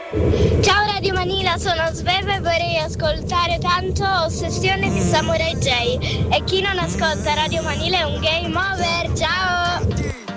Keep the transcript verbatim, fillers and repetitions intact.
Ciao Radio Manila, sono Sveva e vorrei ascoltare tanto Ossessione di Samurai J. E chi non ascolta Radio Manila è un game over, ciao!